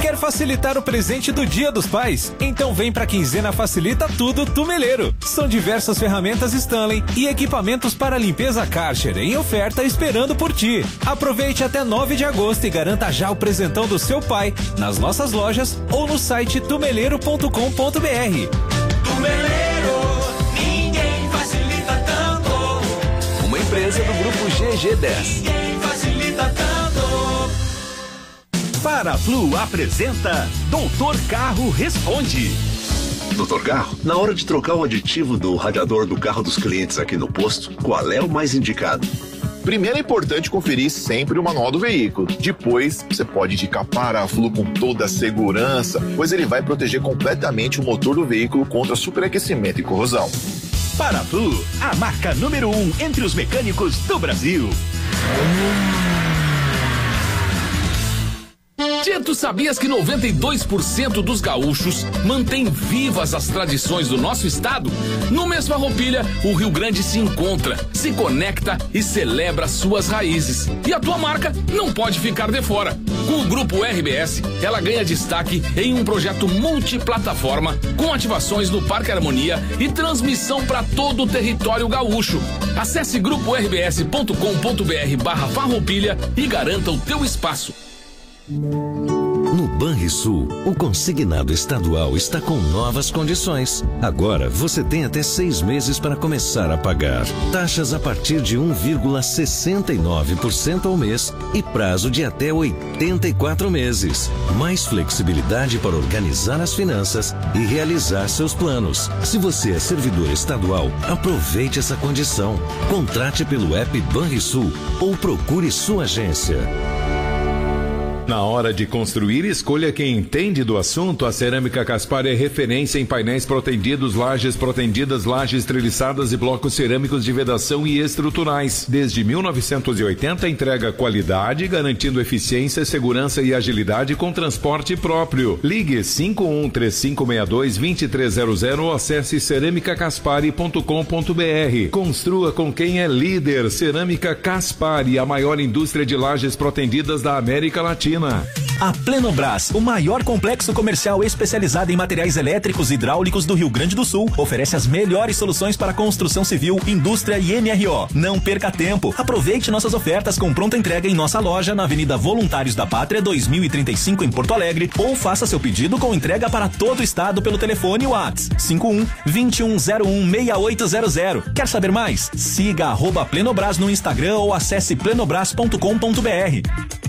Quer facilitar o presente do Dia dos Pais? Então vem pra Quinzena Facilita Tudo Tumeleiro. São diversas ferramentas Stanley e equipamentos para limpeza Karcher em oferta esperando por ti. Aproveite até 9 de agosto e garanta já o presentão do seu pai nas nossas lojas ou no site tumeleiro.com.br. Tumeleiro, ninguém facilita tanto. Uma empresa do grupo GG10. Ninguém facilita tanto. Paraflu apresenta Doutor Carro Responde. Doutor Carro, na hora de trocar o aditivo do radiador do carro dos clientes aqui no posto, qual é o mais indicado? Primeiro é importante conferir sempre o manual do veículo. Depois, você pode indicar Paraflu com toda a segurança, pois ele vai proteger completamente o motor do veículo contra superaquecimento e corrosão. Paraflu, a marca número 1 entre os mecânicos do Brasil. Tia, tu sabias que 92% dos gaúchos mantém vivas as tradições do nosso estado? No mês Farroupilha, o Rio Grande se encontra, se conecta e celebra suas raízes. E a tua marca não pode ficar de fora. Com o Grupo RBS, ela ganha destaque em um projeto multiplataforma com ativações no Parque Harmonia e transmissão para todo o território gaúcho. Acesse gruporbs.com.br/Farroupilha e garanta o teu espaço. No Banrisul, o consignado estadual está com novas condições. Agora você tem até 6 meses para começar a pagar. Taxas a partir de 1,69% ao mês e prazo de até 84 meses. Mais flexibilidade para organizar as finanças e realizar seus planos. Se você é servidor estadual, aproveite essa condição. Contrate pelo app Banrisul ou procure sua agência. Na hora de construir, escolha quem entende do assunto. A Cerâmica Caspar é referência em painéis protendidos, lajes protendidas, lajes treliçadas e blocos cerâmicos de vedação e estruturais. Desde 1980, entrega qualidade, garantindo eficiência, segurança e agilidade com transporte próprio. Ligue 513562-2300 ou acesse ceramicacaspari.com.br. Construa com quem é líder. Cerâmica Caspari, a maior indústria de lajes protendidas da América Latina. A Plenobras, o maior complexo comercial especializado em materiais elétricos e hidráulicos do Rio Grande do Sul, oferece as melhores soluções para construção civil, indústria e MRO. Não perca tempo. Aproveite nossas ofertas com pronta entrega em nossa loja na Avenida Voluntários da Pátria 2035 em Porto Alegre ou faça seu pedido com entrega para todo o estado pelo telefone WhatsApp 51-2101-6800. Quer saber mais? Siga @Plenobras no Instagram ou acesse plenobras.com.br.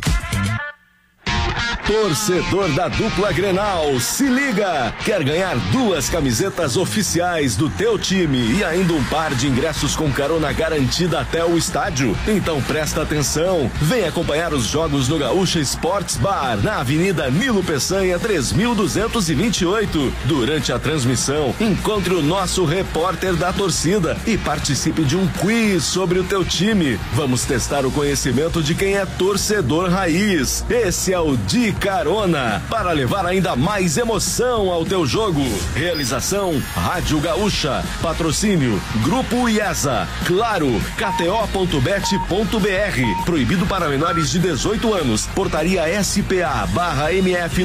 Torcedor da dupla Grenal, se liga! Quer ganhar 2 camisetas oficiais do teu time e ainda um par de ingressos com carona garantida até o estádio? Então presta atenção, vem acompanhar os jogos no Gaúcha Sports Bar, na Avenida Nilo Peçanha 3228. Durante a transmissão, encontre o nosso repórter da torcida e participe de um quiz sobre o teu time. Vamos testar o conhecimento de quem é torcedor raiz. Esse é o De Carona, para levar ainda mais emoção ao teu jogo. Realização Rádio Gaúcha. Patrocínio Grupo IESA. Claro, KTO.bet.br. Proibido para menores de 18 anos. Portaria SPA/MF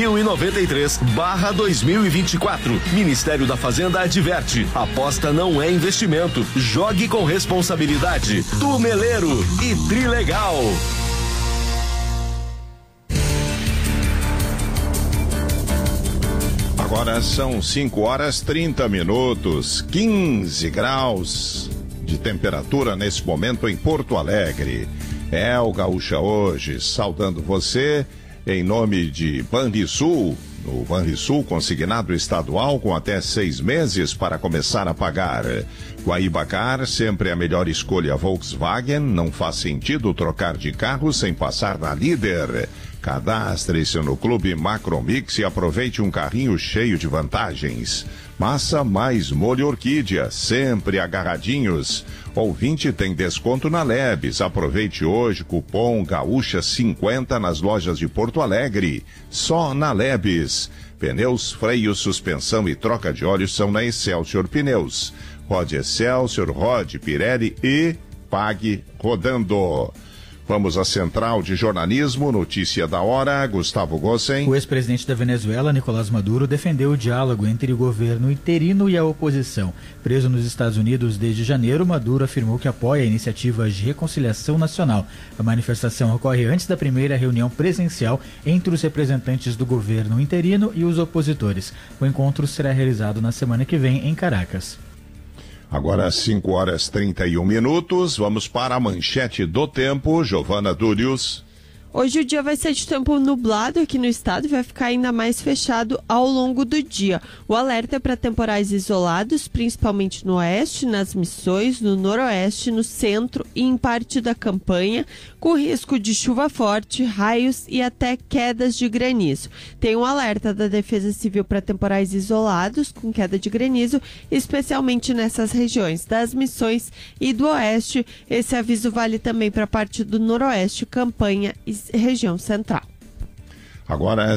2093/2024. Ministério da Fazenda adverte: aposta não é investimento. Jogue com responsabilidade. Tumeleiro e Trilegal. Agora são 5h30, 15 graus de temperatura nesse momento em Porto Alegre. É o Gaúcha Hoje, saudando você em nome de Banrisul. No Banrisul, consignado estadual com até 6 meses para começar a pagar. Guaibacar, sempre a melhor escolha Volkswagen. Não faz sentido trocar de carro sem passar na Líder. Cadastre-se no Clube Macromix e aproveite um carrinho cheio de vantagens. Massa mais molho orquídea, sempre agarradinhos. Ouvinte tem desconto na Lebes. Aproveite hoje, cupom Gaúcha50 nas lojas de Porto Alegre. Só na Lebes. Pneus, freios, suspensão e troca de óleo são na Excelsior Pneus. Rode Excelsior, rode Pirelli e pague rodando. Vamos à Central de Jornalismo, notícia da hora, Gustavo Gossen. O ex-presidente da Venezuela, Nicolás Maduro, defendeu o diálogo entre o governo interino e a oposição. Preso nos Estados Unidos desde janeiro, Maduro afirmou que apoia iniciativas de reconciliação nacional. A manifestação ocorre antes da primeira reunião presencial entre os representantes do governo interino e os opositores. O encontro será realizado na semana que vem em Caracas. Agora 5h31, vamos para a manchete do tempo, Giovana Dúrios. Hoje o dia vai ser de tempo nublado aqui no estado e vai ficar ainda mais fechado ao longo do dia. O alerta é para temporais isolados, principalmente no oeste, nas Missões, no noroeste, no centro e em parte da campanha, com risco de chuva forte, raios e até quedas de granizo. Tem um alerta da Defesa Civil para temporais isolados com queda de granizo, especialmente nessas regiões das Missões e do oeste. Esse aviso vale também para a parte do noroeste, campanha e região central. Agora é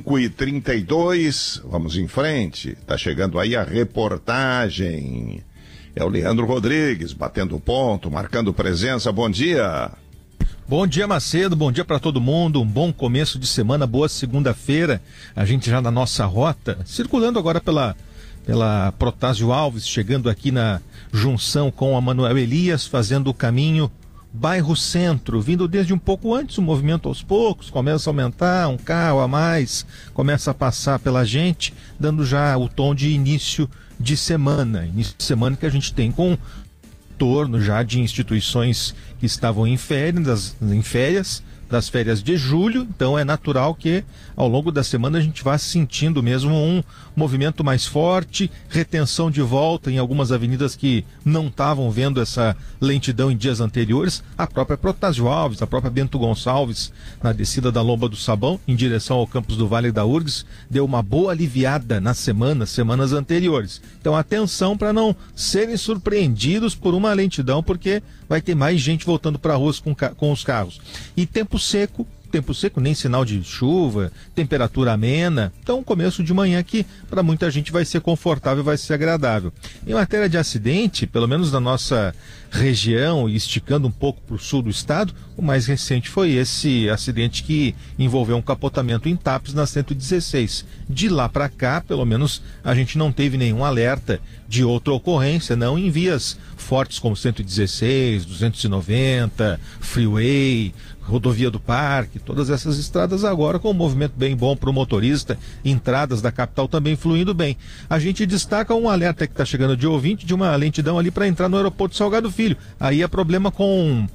5h32, vamos em frente. Está chegando aí a reportagem. É o Leandro Rodrigues batendo ponto, marcando presença. Bom dia. Bom dia, Macedo, bom dia para todo mundo, um bom começo de semana, boa segunda-feira. A gente já na nossa rota, circulando agora pela Protásio Alves, chegando aqui na junção com a Manuel Elias, fazendo o caminho bairro Centro, vindo desde um pouco antes, o movimento aos poucos começa a aumentar, um carro a mais começa a passar pela gente, dando já o tom de início de semana que a gente tem com torno já de instituições que estavam em férias, das férias de julho, então é natural que ao longo da semana a gente vá sentindo mesmo um movimento mais forte, retenção de volta em algumas avenidas que não estavam vendo essa lentidão em dias anteriores, a própria Protásio Alves, a própria Bento Gonçalves, na descida da Lomba do Sabão, em direção ao campus do Vale da URGS, deu uma boa aliviada nas semanas anteriores. Então atenção para não serem surpreendidos por uma lentidão, porque vai ter mais gente voltando para a rua com os carros. E tempo seco, nem sinal de chuva, temperatura amena, então começo de manhã que para muita gente vai ser confortável, vai ser agradável. Em matéria de acidente, pelo menos na nossa região e esticando um pouco para o sul do estado, o mais recente foi esse acidente que envolveu um capotamento em Tapes na 116. De lá para cá, pelo menos a gente não teve nenhum alerta de outra ocorrência, não em vias fortes como 116, 290, Freeway, Rodovia do Parque, todas essas estradas agora com um movimento bem bom para o motorista, entradas da capital também fluindo bem. A gente destaca um alerta que está chegando de ouvinte de uma lentidão ali para entrar no aeroporto Salgado Filho. Aí é problema com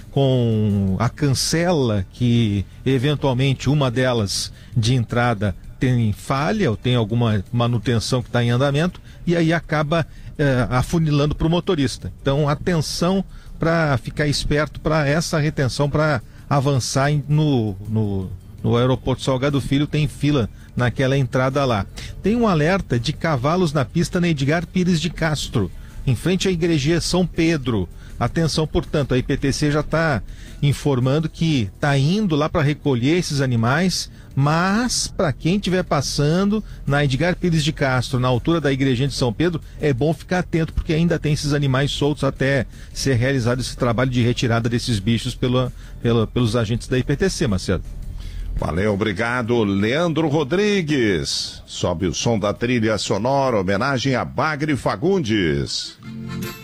a cancela, que eventualmente uma delas de entrada tem falha ou tem alguma manutenção que está em andamento e aí acaba afunilando para o motorista. Então atenção para ficar esperto para essa retenção, para avançar no aeroporto Salgado Filho, tem fila naquela entrada lá. Tem um alerta de cavalos na pista na Edgar Pires de Castro, em frente à Igreja São Pedro. Atenção, portanto, a IPTC já está informando que está indo lá para recolher esses animais, mas para quem estiver passando na Edgar Pires de Castro, na altura da Igrejinha de São Pedro, é bom ficar atento, porque ainda tem esses animais soltos até ser realizado esse trabalho de retirada desses bichos pelos agentes da IPTC, Marcelo. Valeu, obrigado, Leandro Rodrigues. Sobe o som da trilha sonora, homenagem a Bagre Fagundes.